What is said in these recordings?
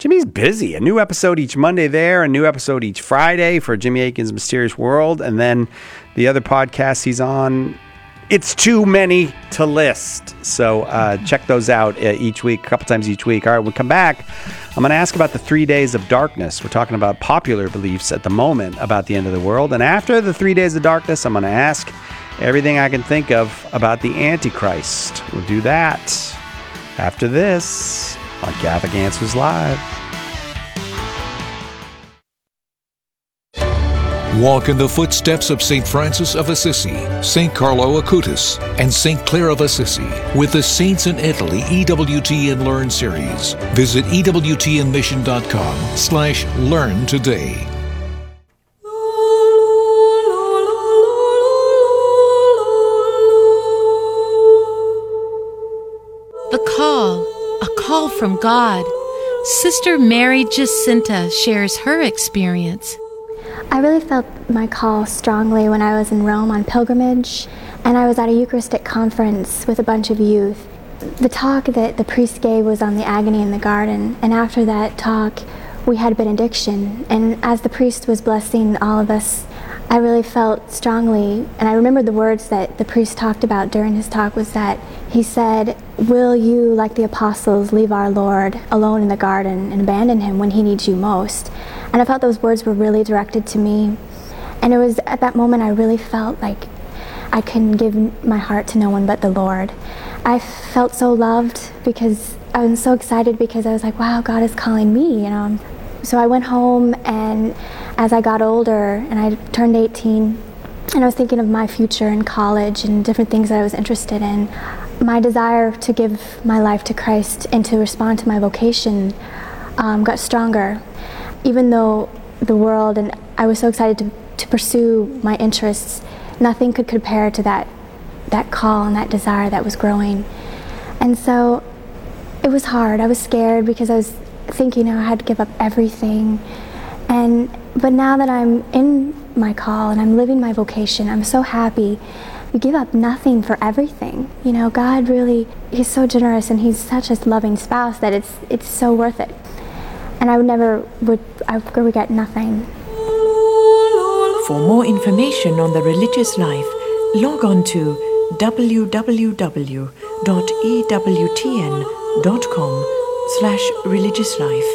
Jimmy's busy. A new episode each Monday there, a new episode each Friday for Jimmy Akin's Mysterious World, and then the other podcasts he's on. It's too many to list. So check those out each week, a couple times each week. All right, when we come back, I'm going to ask about the 3 days of darkness. We're talking about popular beliefs at the moment about the end of the world. And after the 3 days of darkness, I'm going to ask everything I can think of about the Antichrist. We'll do that after this on Catholic Answers Live. Walk in the footsteps of St. Francis of Assisi, St. Carlo Acutis, and St. Clare of Assisi with the Saints in Italy EWTN Learn series. Visit EWTNmission.com/learn today. The Call, a call from God. Sister Mary Jacinta shares her experience. I really felt my call strongly when I was in Rome on pilgrimage, and I was at a Eucharistic conference with a bunch of youth. The talk that the priest gave was on the agony in the garden, and after that talk, we had benediction. And as the priest was blessing all of us, I really felt strongly, and I remember the words that the priest talked about during his talk was that he said, "Will you, like the apostles, leave our Lord alone in the garden and abandon him when he needs you most?" And I felt those words were really directed to me. And it was at that moment I really felt like I couldn't give my heart to no one but the Lord. I felt so loved because I was so excited because I was like, wow, God is calling me, you know. So I went home, and as I got older and I turned 18, and I was thinking of my future in college and different things that I was interested in, my desire to give my life to Christ and to respond to my vocation got stronger. Even though the world, and I was so excited to pursue my interests, nothing could compare to that call and that desire that was growing. And so it was hard. I was scared because I was thinking I had to give up everything. But now that I'm in my call and I'm living my vocation, I'm so happy. You give up nothing for everything. You know, God really, he's so generous, and he's such a loving spouse that it's so worth it. And I would regret nothing. For more information on the religious life, log on to www.ewtn.com/religiouslife.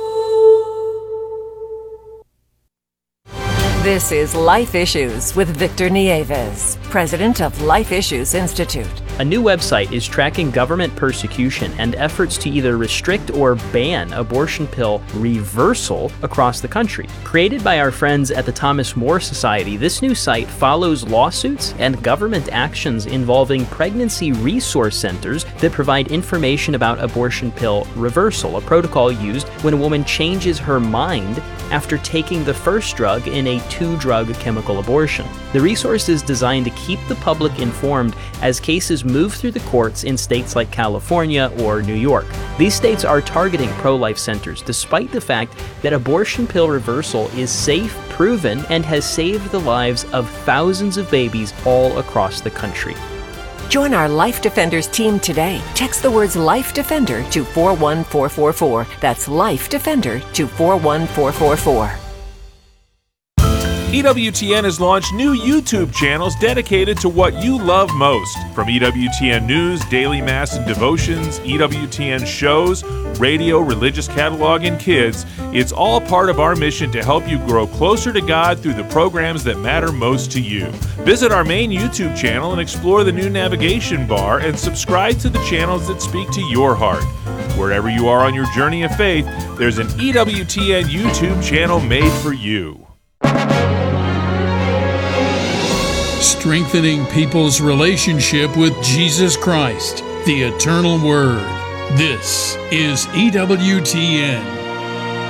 This is Life Issues with Victor Nieves, president of Life Issues Institute. A new website is tracking government persecution and efforts to either restrict or ban abortion pill reversal across the country. Created by our friends at the Thomas More Society, this new site follows lawsuits and government actions involving pregnancy resource centers that provide information about abortion pill reversal, a protocol used when a woman changes her mind after taking the first drug in a 2-drug chemical abortion. The resource is designed to keep the public informed as cases move through the courts in states like California or New York. These states are targeting pro-life centers despite the fact that abortion pill reversal is safe, proven, and has saved the lives of thousands of babies all across the country. Join our Life Defenders team today. Text the words Life Defender to 41444. That's Life Defender to 41444. EWTN has launched new YouTube channels dedicated to what you love most. From EWTN News, Daily Mass and Devotions, EWTN shows, radio, religious catalog, and kids, it's all part of our mission to help you grow closer to God through the programs that matter most to you. Visit our main YouTube channel and explore the new navigation bar and subscribe to the channels that speak to your heart. Wherever you are on your journey of faith, there's an EWTN YouTube channel made for you. Strengthening people's relationship with Jesus Christ, the eternal Word. This is EWTN.